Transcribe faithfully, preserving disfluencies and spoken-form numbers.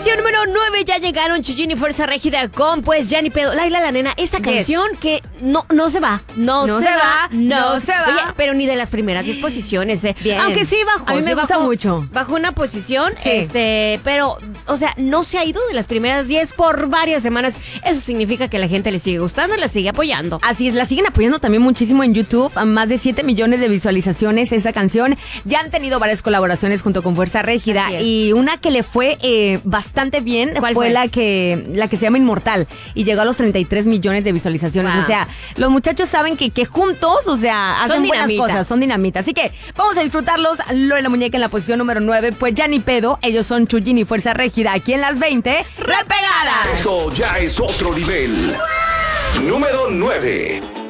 Posición número nueve, ya llegaron Chuyín y Fuerza Régida con pues Ya Ni Pedo. Laila la Nena, esta yes. canción que no, no se va, no, no se, se va, va, no se va. Oye, pero ni de las primeras diez posiciones, ¿eh? Bien. Aunque sí bajó. A mí me sí gusta bajó, mucho. Bajó una posición, sí. este, pero, o sea, no se ha ido de las primeras diez por varias semanas. Eso significa que la gente le sigue gustando y la sigue apoyando. Así es, la siguen apoyando también muchísimo en YouTube. A más de siete millones de visualizaciones esa canción. Ya han tenido varias colaboraciones junto con Fuerza Régida. Y una que le fue eh, bastante bien fue, fue la que la que se llama Inmortal. Y llegó a los treinta y tres millones de visualizaciones. Wow. O sea, los muchachos saben que, que juntos, o sea, hacen son buenas dinamita. cosas, son dinamita. Así que vamos a disfrutarlos. Lo de la muñeca en la posición número nueve, pues Ya Ni Pedo. Ellos son Chuyín y Fuerza Régida. Aquí en las veinte, ¡repegadas! Esto ya es otro nivel. Número nueve.